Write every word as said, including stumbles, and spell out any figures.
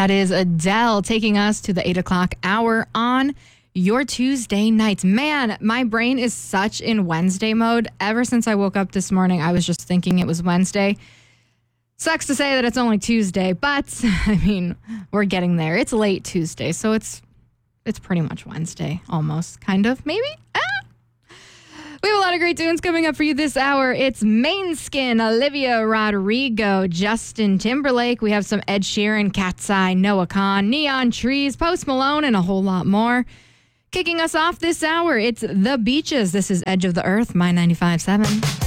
That is Adele taking us to the eight o'clock hour on your Tuesday nights. Man, my brain is such in Wednesday mode. Ever since I woke up this morning, I was just thinking it was Wednesday. Sucks to say that it's only Tuesday, but I mean, we're getting there. It's late Tuesday, so it's it's pretty much Wednesday, almost, kind of, maybe. Ah. We have a lot of great tunes coming up for you this hour. It's Mainskin, Olivia Rodrigo, Justin Timberlake. We have some Ed Sheeran, Cat's Eye, Noah Kahan, Neon Trees, Post Malone, and a whole lot more. Kicking us off this hour, it's The Beaches. This is Edge of the Earth, My ninety-five point seven.